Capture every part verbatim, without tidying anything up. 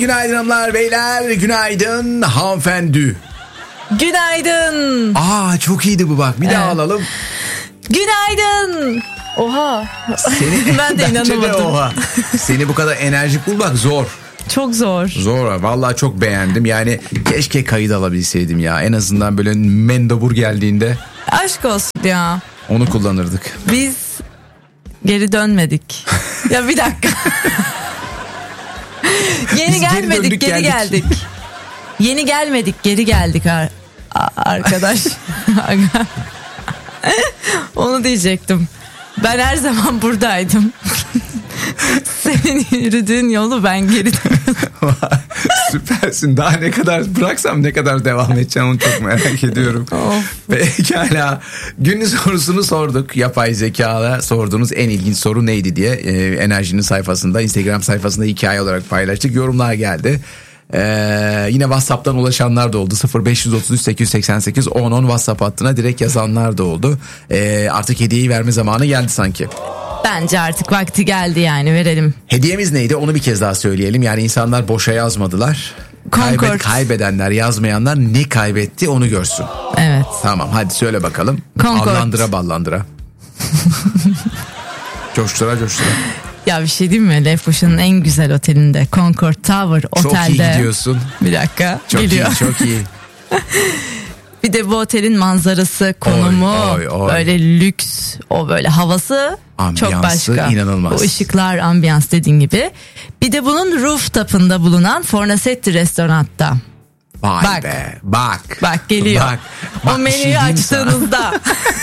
günaydın hanımlar beyler, günaydın hanımefendi. Günaydın. Aa çok iyiydi bu, bak bir daha evet. alalım. Günaydın. Oha. Seni, ben de inanamadım. De oha. Seni bu kadar enerjik bulmak zor. Çok zor. Zor. Vallahi çok beğendim. Yani keşke kayıt alabilseydim ya. En azından böyle mendobur geldiğinde. Aşk olsun ya. Onu kullanırdık. Biz geri dönmedik. Ya bir dakika. Yeni Biz gelmedik, geri, geri geldik. geldik. Yeni gelmedik, geri geldik ar- arkadaş. Onu diyecektim. Ben her zaman buradaydım. Senin yürüdüğün yolu ben geri dönüyorum. Süpersin. Daha ne kadar bıraksam ne kadar devam edeceğim onu çok merak ediyorum. Pekala. Günün sorusunu sorduk. Yapay zekâda sorduğunuz en ilginç soru neydi diye e, Enerji'nin sayfasında, Instagram sayfasında hikaye olarak paylaştık. Yorumlar geldi. Ee, yine WhatsApp'tan ulaşanlar da oldu. sıfır beş otuz üç sekiz yüz seksen sekiz on on WhatsApp hattına direkt yazanlar da oldu. Ee, artık hediyeyi verme zamanı geldi sanki. Bence artık vakti geldi, yani verelim. Hediyemiz neydi onu bir kez daha söyleyelim. Yani insanlar boşa yazmadılar. Concord. Kaybedenler, yazmayanlar ne kaybetti onu görsün. Evet. Tamam, hadi söyle bakalım. Concord. Allandıra ballandıra. Coştura coştura. Ya bir şey diyeyim mi? Lefkoşa'nın en güzel otelinde, Concord Tower otelde. Çok iyi gidiyorsun. Bir dakika. Çok geliyor. iyi, çok iyi. Bir de bu otelin manzarası, konumu, oy, oy, oy. böyle lüks, o böyle havası ambiyansı çok başka. İnanılmaz. O ışıklar, ambiyans dediğin gibi. Bir de bunun rooftop'ında bulunan Fornasetti restoranda. Vay bak, be, bak. Bak geliyor. Bak, bak, o menüyü şey açtığınızda.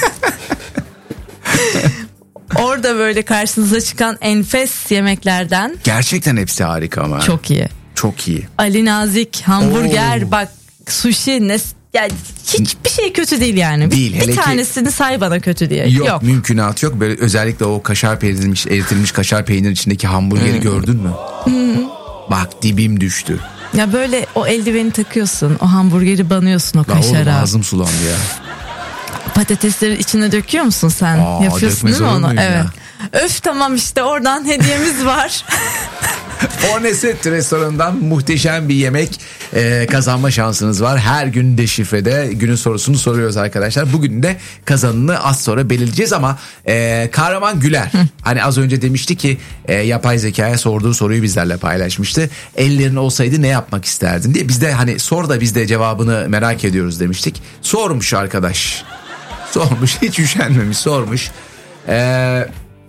Orada böyle karşınıza çıkan enfes yemeklerden. Gerçekten hepsi harika ama. Çok iyi. Çok iyi. Ali Nazik, hamburger, Oo. bak sushi, ne, yani hiçbir şey kötü değil yani. Değil. Bir, bir tanesini say bana kötü diye. Yok, yok. Mümkünatı yok. Böyle özellikle o kaşar peynirilmiş, eritilmiş kaşar peynir içindeki hamburgeri hmm. gördün mü? Hmm. Bak dibim düştü. Ya böyle o eldiveni takıyorsun, o hamburgeri banıyorsun o kaşara. Oğlum ağzım sulandı ya. Patatesleri içine döküyor musun sen? Aa, yapıyorsun değil mi onu? Evet. Ya? Öf, tamam işte oradan hediyemiz var. Fornasetti restoranından muhteşem bir yemek e, kazanma şansınız var. Her gün deşifrede günün sorusunu soruyoruz arkadaşlar. Bugün de kazanını az sonra belirleyeceğiz ama e, Kahraman Güler. Hı. Hani az önce demişti ki e, yapay zekaya sorduğu soruyu bizlerle paylaşmıştı. Ellerin olsaydı ne yapmak isterdin diye. Biz de hani sor da biz de cevabını merak ediyoruz demiştik. Sormuş arkadaş. Sormuş, hiç üşenmemiş, sormuş. Ee,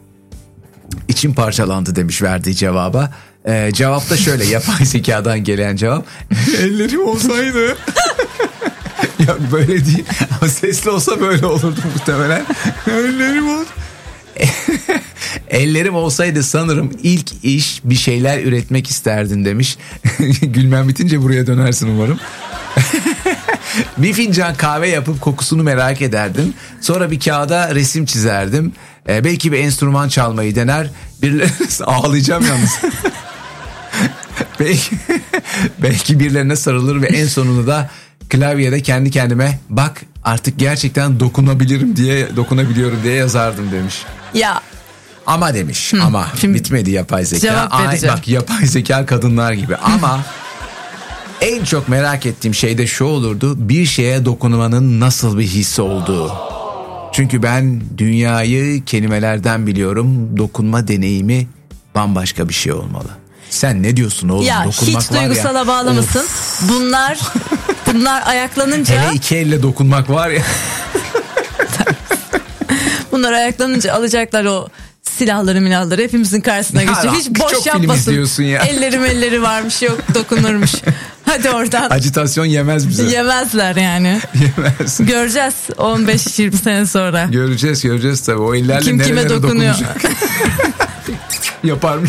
içim parçalandı demiş verdiği cevaba. Ee, cevap da şöyle, yapay zekadan gelen cevap. Ellerim olsaydı. Ya böyle değil. Ama sesli olsa böyle olurdu muhtemelen. Ellerim olsaydı. Ellerim olsaydı sanırım ilk iş bir şeyler üretmek isterdin demiş. Gülmem bitince buraya dönersin umarım. Bir fincan kahve yapıp kokusunu merak ederdim. Sonra bir kağıda resim çizerdim. Ee, belki bir enstrüman çalmayı dener. Birileri ağlayacağım yalnız. belki, belki birilerine sarılır ve en sonunda da klavyede kendi kendime bak artık gerçekten dokunabilirim diye dokunabiliyorum diye yazardım demiş. Ya. Ama demiş Hı, ama bitmedi yapay zeka. Ay, bak yapay zeka kadınlar gibi ama en çok merak ettiğim şey de şu olurdu: bir şeye dokunmanın nasıl bir hissi olduğu. Çünkü ben dünyayı kelimelerden biliyorum. Dokunma deneyimi bambaşka bir şey olmalı. Sen ne diyorsun oğlum? Ya dokunmak hiç duygusala ya. Bağlamasın. Of. Bunlar bunlar ayaklanınca. Hele iki elle dokunmak var ya. Bunlar ayaklanınca alacaklar o silahları milahları hepimizin karşısına geçiyor. Hiç boş yapmasın. Ya. Ellerim elleri varmış, yok dokunurmuş. Hadi oradan. Acitasyon yemez bize. Yemezler yani. Yemez. Göreceğiz on beş yirmi sene sonra. Göreceğiz göreceğiz tabii. O ellerle kim nerelere kime dokunuyor. Yaparmış.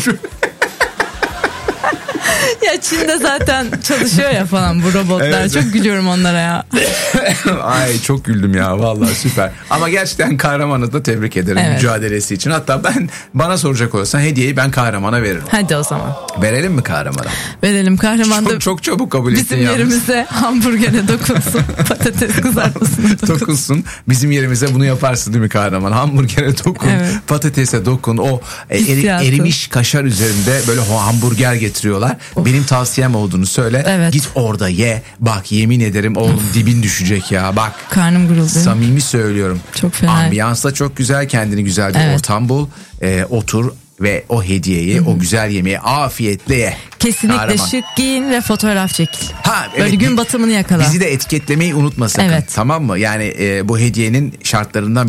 Ya Çin'de zaten çalışıyor ya falan bu robotlar. Evet. Çok gülüyorum onlara ya. Ay çok güldüm ya vallahi süper. Ama gerçekten Kahraman'ı da tebrik ederim evet. mücadelesi için. Hatta ben bana soracak olursan hediyeyi ben Kahraman'a veririm. Hadi o zaman. Verelim mi Kahraman'a? Verelim. Kahraman da çok, çok çabuk kabul ettin bizim yalnız. yerimize hamburgere dokunsun. Patates kızartmasına dokunsun. Dokunsun. Bizim yerimize bunu yaparsın değil mi Kahraman? Hamburgere dokun. Evet. Patatese dokun. O eri, erimiş kaşar üzerinde böyle hamburger getiriyorlar. Benim tavsiyem olduğunu söyle. Evet. Git orada ye. Bak yemin ederim oğlum dibin düşecek ya. Bak. Karnım guruldu. Samimi söylüyorum. Çok fena. Ambiyans da çok güzel. Kendini güzel bir evet. ortam bul. Ee, otur ve o hediyeyi, Hı-hı. o güzel yemeği afiyetle ye. Kesinlikle Kahraman. Şık giyin ve fotoğraf çekil. Ha, evet. Böyle gün batımını yakala. Bizi de etiketlemeyi unutma sakın. Evet. Tamam mı? Yani e, bu hediyenin şartlarından